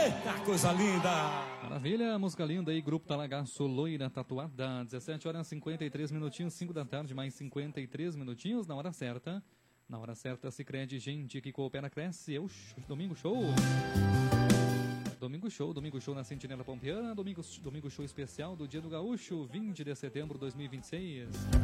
Eita, coisa linda! Maravilha, música linda aí, Grupo Talagaço, Loira Tatuada, 17 horas 53 minutinhos, 5 da tarde, mais 53 minutinhos, na hora certa. Na hora certa, Sicredi, gente que coopera, cresce, é o Domingo Show. Domingo Show na Sentinela Pampeana, domingo show especial do Dia do Gaúcho, 20 de setembro de 2026.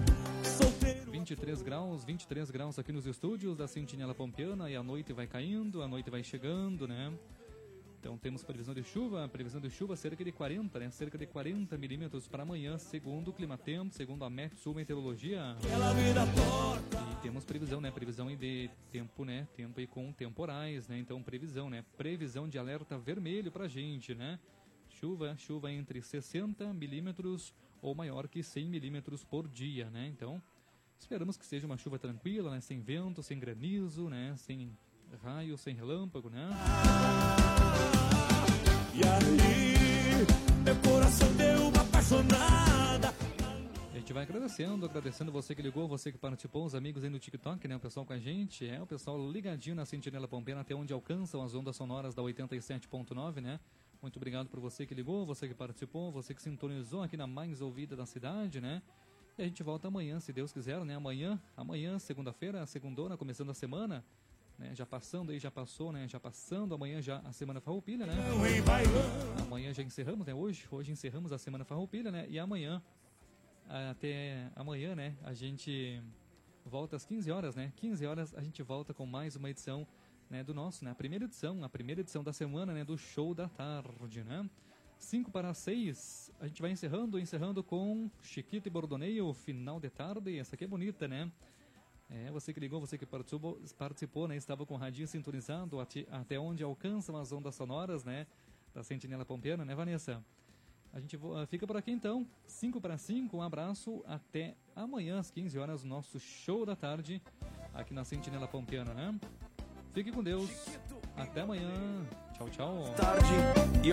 23 graus aqui nos estúdios da Sentinela Pampeana, e a noite vai caindo, a noite vai chegando, né? Então temos previsão de chuva cerca de 40, né? Cerca de 40 milímetros para amanhã, segundo o Climatempo, segundo a Metsul Meteorologia. E temos previsão, né? Previsão de tempo, né? Tempo aí com temporais, né? Então previsão, né? Previsão de alerta vermelho pra gente, né? Chuva entre 60 milímetros ou maior que 100 milímetros por dia, né? Então esperamos que seja uma chuva tranquila, né? Sem vento, sem granizo, né? Sem raio, sem relâmpago, né? E aí, meu coração deu uma apaixonada. A gente vai agradecendo você que ligou, você que participou, os amigos aí no TikTok, né? O pessoal com a gente, o pessoal ligadinho na Sentinela Pampeana, até onde alcançam as ondas sonoras da 87.9, né? Muito obrigado por você que ligou, você que participou, você que sintonizou aqui na mais ouvida da cidade, né? E a gente volta amanhã, se Deus quiser, né? Amanhã, segunda-feira, segundona, começando a semana, né? Já passando, amanhã já a Semana Farroupilha, né? Amanhã já encerramos, né? Hoje encerramos a Semana Farroupilha, né? E amanhã, até amanhã, né? A gente volta às 15 horas, né? 15 horas a gente volta com mais uma edição, né? Do nosso, né? A primeira edição da semana, né? Do Show da Tarde, né? 5 para 6, a gente vai encerrando com Chiquito e Bordoneio, final de tarde. Essa aqui é bonita, né? Você que ligou, você que participou, né? Estava com o radinho sintonizado até onde alcançam as ondas sonoras, né? Da Sentinela Pampeana, né, Vanessa? A gente fica por aqui então, 5 para 5, um abraço, até amanhã às 15 horas, nosso Show da Tarde, aqui na Sentinela Pampeana, né? Fique com Deus, até amanhã, tchau, tchau. Tarde e